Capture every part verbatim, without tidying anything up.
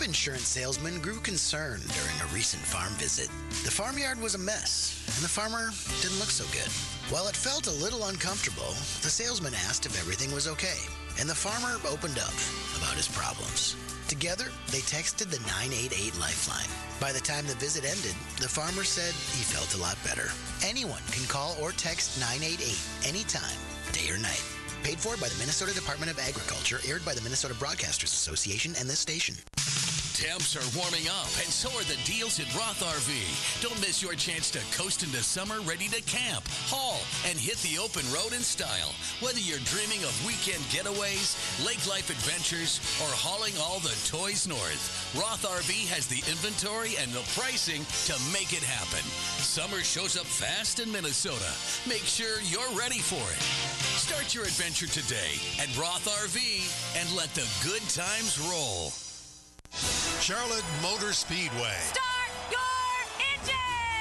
crop insurance salesman grew concerned during a recent farm visit. The farmyard was a mess, and the farmer didn't look so good. While it felt a little uncomfortable, the salesman asked if everything was okay, and the farmer opened up about his problems. Together, they texted the nine eight eight Lifeline. By the time the visit ended, the farmer said he felt a lot better. Anyone can call or text nine eight eight anytime, day or night. Paid for by the Minnesota Department of Agriculture, aired by the Minnesota Broadcasters Association and this station. Temps are warming up, and so are the deals at Roth R V. Don't miss your chance to coast into summer ready to camp, haul, and hit the open road in style. Whether you're dreaming of weekend getaways, lake life adventures, or hauling all the toys north, Roth R V has the inventory and the pricing to make it happen. Summer shows up fast in Minnesota. Make sure you're ready for it. Start your adventure today at Roth R V and let the good times roll. Charlotte Motor Speedway. Start your engine!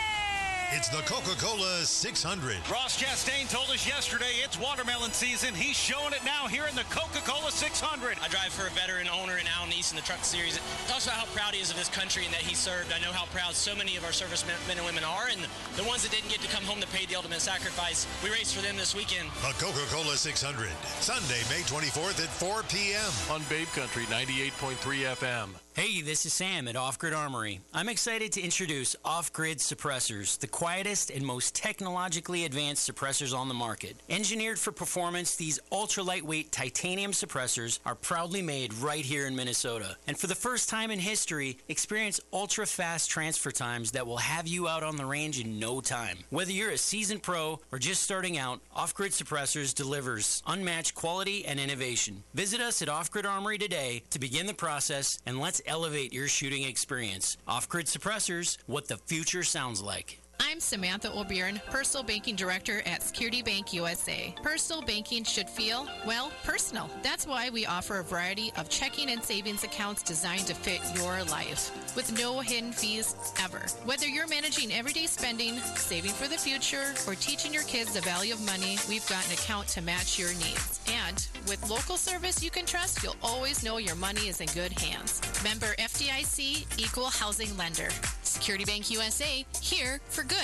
It's the Coca-Cola six hundred. Ross Chastain told us yesterday it's watermelon season. He's showing it now here in the Coca-Cola six hundred. I drive for a veteran owner in Al Neese in the Truck Series. It talks about how proud he is of his country and that he served. I know how proud so many of our servicemen men and women are, and the ones that didn't get to come home to pay the ultimate sacrifice, we raced for them this weekend. The Coca-Cola six hundred, Sunday, May twenty-fourth at four p.m. on Babe Country ninety-eight point three F M. Hey, this is Sam at Off Grid Armory. I'm excited to introduce Off Grid Suppressors, the quietest and most technologically advanced suppressors on the market. Engineered for performance, these ultra-lightweight titanium suppressors are proudly made right here in Minnesota. And for the first time in history, experience ultra-fast transfer times that will have you out on the range in no time. Whether you're a seasoned pro or just starting out, Off Grid Suppressors delivers unmatched quality and innovation. Visit us at Off Grid Armory today to begin the process, and let's elevate your shooting experience. Off-Grid Suppressors, what the future sounds like. I'm Samantha O'Byrne, Personal Banking Director at Security Bank U S A. Personal banking should feel, well, personal. That's why we offer a variety of checking and savings accounts designed to fit your life, with no hidden fees ever. Whether you're managing everyday spending, saving for the future, or teaching your kids the value of money, we've got an account to match your needs. And with local service you can trust, you'll always know your money is in good hands. Member F D I C, Equal Housing Lender. Security Bank U S A, here for good.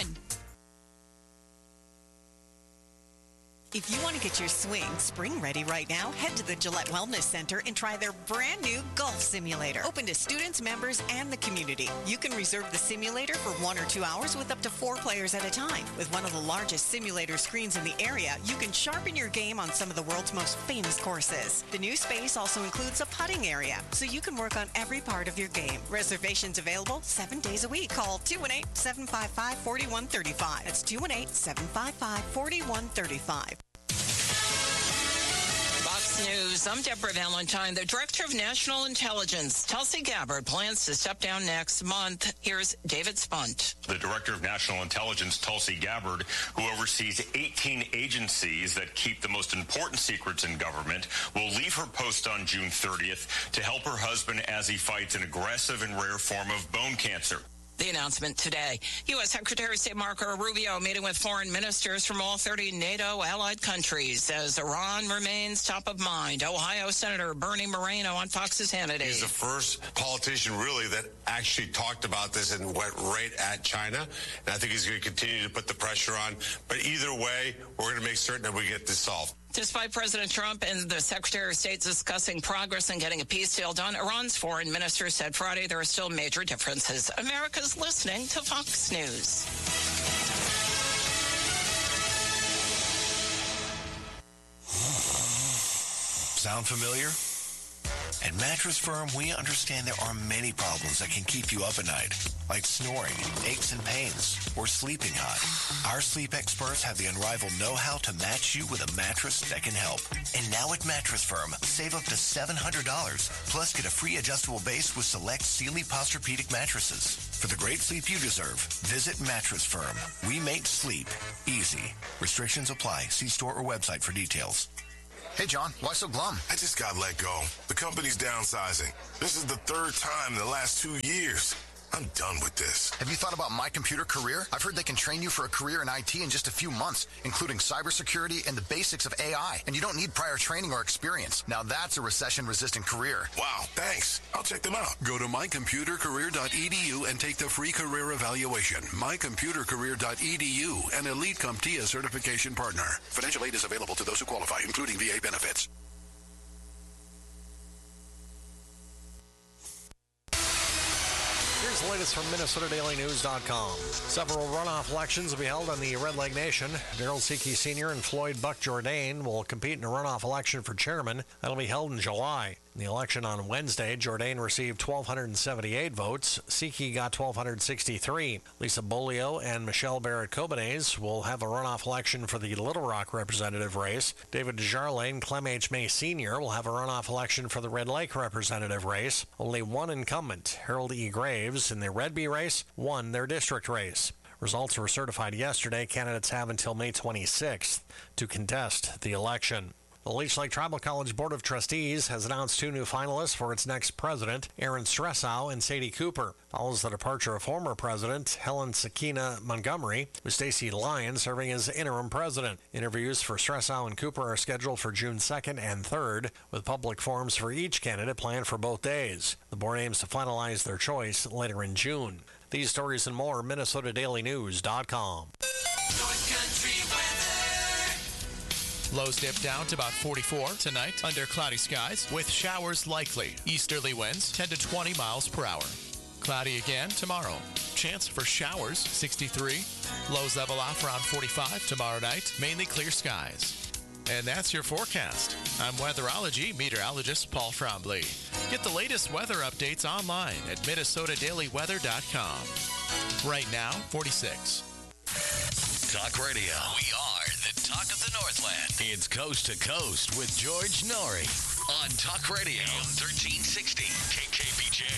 If you want to get your swing spring ready right now, head to the Gillette Wellness Center and try their brand new golf simulator. Open to students, members, and the community. You can reserve the simulator for one or two hours with up to four players at a time. With one of the largest simulator screens in the area, you can sharpen your game on some of the world's most famous courses. The new space also includes a putting area, so you can work on every part of your game. Reservations available seven days a week. Call two one eight, seven five five, four one three five. That's two one eight, seven five five, four one three five. News. I'm Deborah Valentine. The Director of National Intelligence, Tulsi Gabbard, plans to step down next month. Here's David Spunt. The Director of National Intelligence, Tulsi Gabbard, who oversees eighteen agencies that keep the most important secrets in government, will leave her post on June thirtieth to help her husband as he fights an aggressive and rare form of bone cancer. The announcement today. U S. Secretary of State Marco Rubio meeting with foreign ministers from all thirty NATO allied countries as Iran remains top of mind. Ohio Senator Bernie Moreno on Fox's Hannity. He's the first politician really that actually talked about this and went right at China. And I think he's going to continue to put the pressure on. But either way, we're going to make certain that we get this solved. Despite President Trump and the Secretary of State discussing progress in getting a peace deal done, Iran's foreign minister said Friday there are still major differences. America's listening to Fox News. Sound familiar? At Mattress Firm, we understand there are many problems that can keep you up at night, like snoring, aches and pains, or sleeping hot. Our sleep experts have the unrivaled know-how to match you with a mattress that can help. And now at Mattress Firm, save up to seven hundred dollars, plus get a free adjustable base with select Sealy Posturepedic mattresses. For the great sleep you deserve, visit Mattress Firm. We make sleep easy. Restrictions apply. See store or website for details. Hey, John, why so glum? I just got let go. The company's downsizing. This is the third time in the last two years. I'm done with this. Have you thought about My Computer Career? I've heard they can train you for a career in I T in just a few months, including cybersecurity and the basics of A I. And you don't need prior training or experience. Now that's a recession-resistant career. Wow, thanks. I'll check them out. Go to my computer career dot e d u and take the free career evaluation. my computer career dot e d u, an Elite CompTIA certification partner. Financial aid is available to those who qualify, including V A benefits. Here's the latest from Minnesota Daily News dot com. Several runoff elections will be held on the Red Leg Nation. Darrell Seekey Senior and Floyd Buck Jourdain will compete in a runoff election for chairman. That'll be held in July. In the election on Wednesday, Jourdain received one thousand two hundred seventy-eight votes. Seekey got one thousand two hundred sixty-three. Lisa Bolio and Michelle Barrett-Kobanez will have a runoff election for the Little Rock representative race. David Desjardins and Clem H. May Senior will have a runoff election for the Red Lake representative race. Only one incumbent, Harold E. Graves, in the Red Bee race, won their district race. Results were certified yesterday. Candidates have until May twenty-sixth to contest the election. The Leech Lake Tribal College Board of Trustees has announced two new finalists for its next president, Aaron Stressow and Sadie Cooper. Follows the departure of former president Helen Sakina Montgomery, with Stacy Lyon serving as interim president. Interviews for Stressow and Cooper are scheduled for June second and third, with public forums for each candidate planned for both days. The board aims to finalize their choice later in June. These stories and more, Minnesota Daily News dot com. North Country weather. Lows dip down to about forty-four tonight under cloudy skies with showers likely. Easterly winds ten to twenty miles per hour. Cloudy again tomorrow. Chance for showers sixty-three. Lows level off around forty-five tomorrow night. Mainly clear skies. And that's your forecast. I'm weatherology meteorologist Paul Frombley. Get the latest weather updates online at Minnesota Daily Weather dot com. Right now, forty-six. Talk Radio. We are the talk of the Northland. It's Coast to Coast with George Norrie on Talk Radio thirteen sixty K K B J.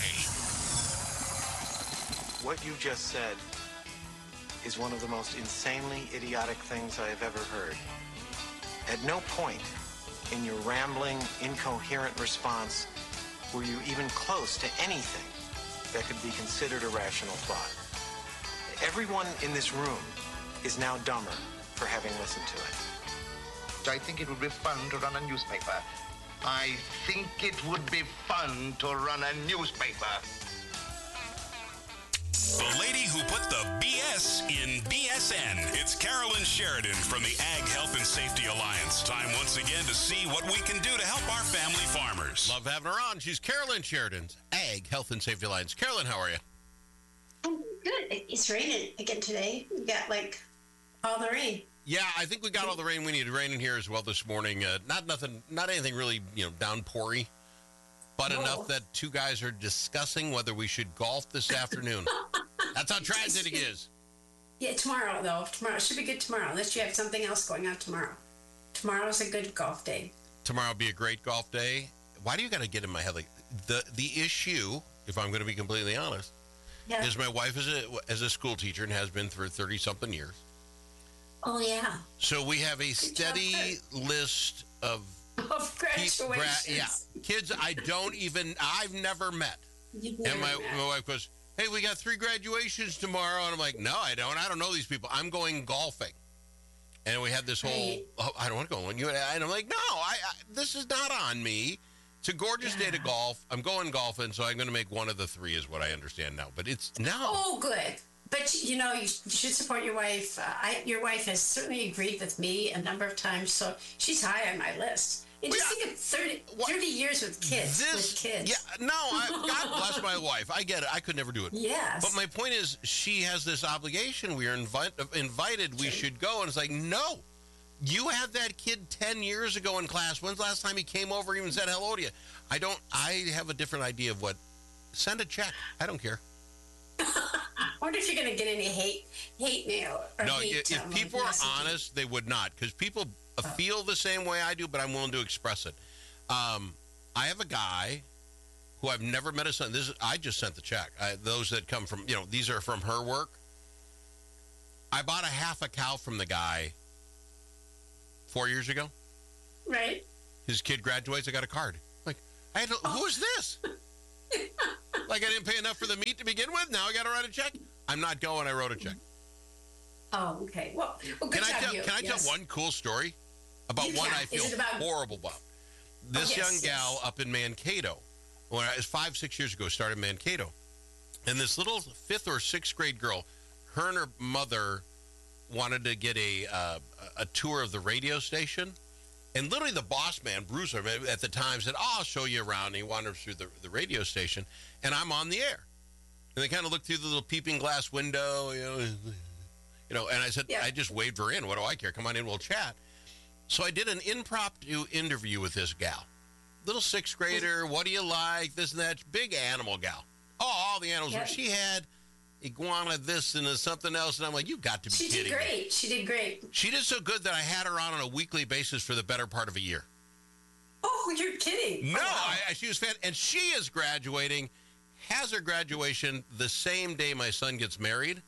What you just said is one of the most insanely idiotic things I have ever heard. At no point in your rambling, incoherent response were you even close to anything that could be considered a rational thought. Everyone in this room is now dumber for having listened to it. I think it would be fun to run a newspaper. I think it would be fun to run a newspaper. The lady who put the B S in B S N. It's Carolyn Sheridan from the Ag Health and Safety Alliance. Time once again to see what we can do to help our family farmers. Love having her on. She's Carolyn Sheridan, Ag Health and Safety Alliance. Carolyn, how are you? I'm good. It's raining again today. We got like all the rain. Yeah, I think we got all the rain we needed. Rain in here as well this morning. Uh, not nothing, not anything really, you know, downpoury, but no. Enough that two guys are discussing whether we should golf this afternoon. That's how transiting is. Yeah, tomorrow though. Tomorrow should be good tomorrow, unless you have something else going on tomorrow. Tomorrow's a good golf day. Tomorrow will be a great golf day. Why do you got to get in my head like the the issue? If I'm going to be completely honest, yeah. is my wife is a as a school teacher and has been for thirty something years. Oh yeah. So we have a steady list of of graduations. Gra- yeah, kids I don't even I've never met. You've never and my, met. my wife goes, "Hey, we got three graduations tomorrow," and I'm like, "No, I don't. I don't know these people. I'm going golfing." And we had this whole, right. oh, I don't want to go. And you and I'm like, "No, I, I this is not on me. It's a gorgeous yeah. day to golf. I'm going golfing, so I'm going to make one of the three, is what I understand now. But it's no. Oh, good. But, you know, you should support your wife. Uh, I, your wife has certainly agreed with me a number of times, so she's high on my list. And just yeah. think of thirty, thirty years with kids. This, with kids. Yeah, no, I, God bless my wife. I get it. I could never do it. Yes. But my point is, she has this obligation. We are invi- invited. Okay. We should go. And it's like, no. You had that kid ten years ago in class. When's the last time he came over and even said hello to you? I don't, I have a different idea of what. Send a check. I don't care. I wonder if you're going to get any hate, hate mail. Or no, hate, if um, people are messaging. honest, they would not, because people oh. feel the same way I do, but I'm willing to express it. Um, I have a guy who I've never met his son. This is, I just sent the check. I, those that come from, you know, these are from her work. I bought a half a cow from the guy four years ago. Right. His kid graduates. I got a card. Like, I had to, who is this? Like I didn't pay enough for the meat to begin with. Now I got to write a check. I'm not going. I wrote a check. Oh, okay. Well, well good can job, I tell? you. Can I yes. tell one cool story about You one can. I feel Is it about- horrible about? This Oh, yes, young gal yes. up in Mankato, when I was five, six years ago, started Mankato, and this little fifth or sixth grade girl, her and her mother wanted to get a uh, a tour of the radio station. And literally the boss man, Bruce, at the time said, oh, I'll show you around. And he wandered through the, the radio station, and I'm on the air. And they kind of looked through the little peeping glass window, you know, you know. And I said, yeah. I just waved her in. What do I care? Come on in, we'll chat. So I did an impromptu interview with this gal. Little sixth grader, what do you like, this and that. Big animal gal. Oh, all the animals. Yeah. She had iguana this and something else, and I'm like, you've got to be She kidding did great. me. She did great. She did so good that I had her on on a weekly basis for the better part of a year. Oh, you're kidding. No, oh, wow. I, I, she was fan, and she is graduating, has her graduation the same day my son gets married.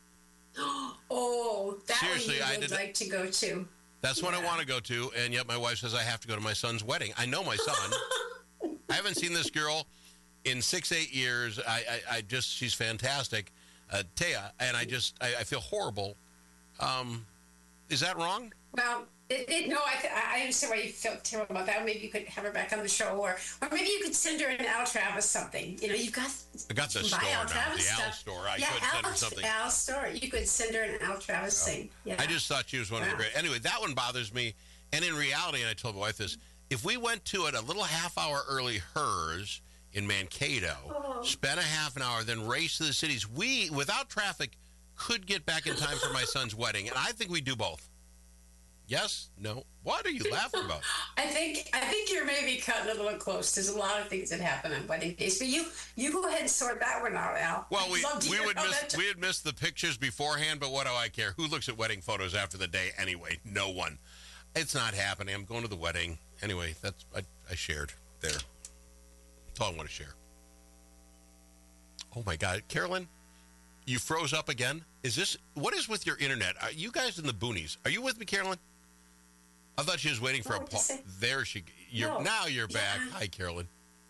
Oh, that Seriously, one I you would did- like to go to. That's what I want to go to, and yet my wife says I have to go to my son's wedding. I know my son. I haven't seen this girl in six, eight years. I, I, I just, she's fantastic. Uh, Taya, and I just, I, I feel horrible. Um, is that wrong? Well, it, it, no, I, I understand why you feel terrible about that. Maybe you could have her back on the show, or or maybe you could send her an Al Travis something. You know, you've got. I got the buy store Al now, Travis the Al stuff. store. I yeah, could Al, send her something. Al store. You could send her an Al Travis thing. Yeah. I just thought she was one of the Wow. great. Anyway, that one bothers me. And in reality, and I told my wife this, if we went to it a little half hour early, hers in Mankato, Oh. spent a half an hour, then race to the cities, we, without traffic, could get back in time for my son's wedding. And I think we do both. Yes? No? What are you laughing about? I think I think you're maybe cutting it a little close. There's a lot of things that happen on wedding days, but you you go ahead and sort that one out, Al. Well, I'd we love to we hear would how miss that- we would miss the pictures beforehand, but what do I care? Who looks at wedding photos after the day anyway? No one. It's not happening. I'm going to the wedding anyway. That's I, I shared there. That's all I want to share. Oh my God, Carolyn, you froze up again. Is this what is with your internet? Are you guys in the boonies? Are you with me, Carolyn? I thought she was waiting for No, a what'd you pause. say? There she. You're No. now. You're back. Yeah. Hi, Carolyn.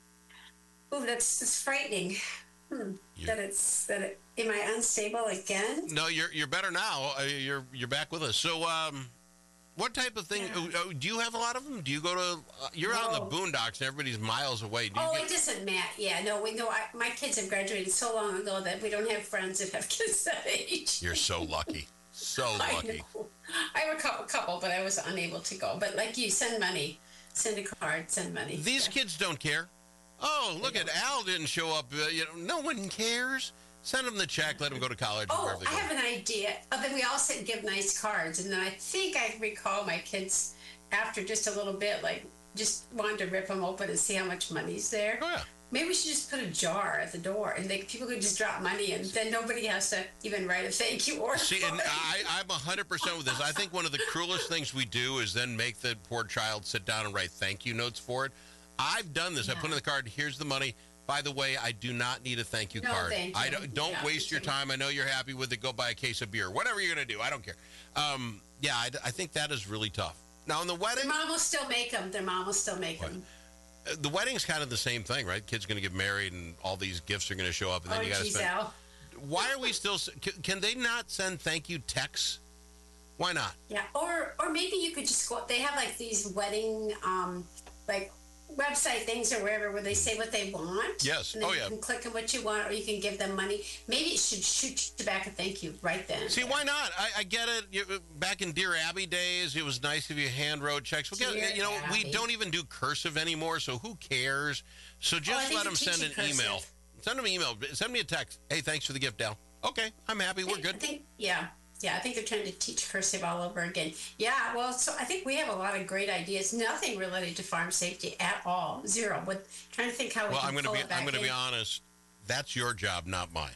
Ooh, that's, that's frightening. Hmm. That it's that it. Am I unstable again? No, you're you're better now. Uh, you're you're back with us. So, um, what type of thing? Yeah. Uh, do you have a lot of them? Do you go to? Uh, you're out in No. the boondocks, and everybody's miles away. Do you Oh, get, it doesn't matter. Yeah, no, we know. I, my kids have graduated so long ago that we don't have friends that have kids that age. You're so lucky. So I lucky. know. I have a couple, couple, but I was unable to go. But like you, send money, send a card, send money. These kids don't care. Oh, look at Al didn't show up. Uh, you know, no one cares. Send them the check. Let them go to college. or Oh, wherever they I go. have an idea. Oh, then we all sit and give nice cards, and then I think I recall my kids after just a little bit, like just wanted to rip them open and see how much money's there. Oh, yeah. Maybe we should just put a jar at the door, and they, people could just drop money, and then nobody has to even write a thank you or. See, and I, I'm one hundred percent with this. I think one of the cruelest things we do is then make the poor child sit down and write thank you notes for it. I've done this. I put in the card, here's the money. By the way, I do not need a thank you No, card. thank I you. don't, don't Yeah, waste your thank you. time. I know you're happy with it. Go buy a case of beer. Whatever you're going to do. I don't care. Um, yeah, I, I think that is really tough. Now, in the wedding, Their mom will still make them. Their mom will still make them. uh, the wedding's kind of the same thing, right? Kid's going to get married and all these gifts are going to show up. And then Oh, you got to geez, spend. Al. Why are we still, s- can, can they not send thank you texts? Why not? Yeah, or or maybe you could just go. They have like these wedding, um, like website things or wherever where they say what they want. Yes. And then Oh, you yeah. can click on what you want, or you can give them money. Maybe it should shoot you back a thank you right then. See, why not? I, I get it. You, back in Dear Abby days, it was nice if you hand wrote checks. Well, Dear get, you know, we Abby. don't even do cursive anymore, so who cares? So Oh, I just think let they're them send an teaching email. cursive. Send them an email. Send me a text. Hey, thanks for the gift, Dal. Okay, I'm happy. We're I good. think, yeah, yeah. I think they're trying to teach cursive all over again. Yeah. Well, so I think we have a lot of great ideas. Nothing related to farm safety at all. Zero. But trying to think how we Well, can I'm going to pull be. it back I'm going to in. be honest. That's your job, not mine.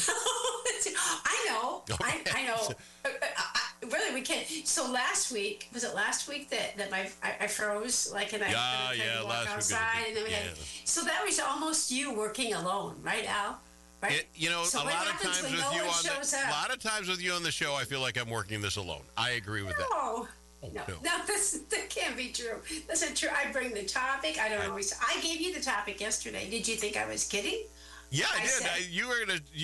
I know. I, I know. Uh, uh, I, really, we can't. So last week, was it last week that, that my I, I froze like and I Yeah, couldn't yeah, walk last week was a outside big- and then we had. yeah. So that was almost you working alone, right, Al? Right. It, you know, So a what lot of happens times when with no you one on shows the, up? a lot of times with you on the show, I feel like I'm working this alone. I agree with that. No. Oh, No, no. no, this, that can't be true. That's not true. I bring the topic. I don't always. I gave you the topic yesterday. Did you think I was kidding? Yeah, I, I did. said- I, you were going to.